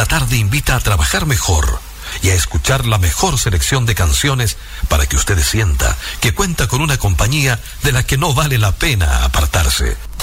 la tarde invita a trabajar mejor y a escuchar la mejor selección de canciones para que usted sienta que cuenta con una compañía de la que no vale la pena apartarse.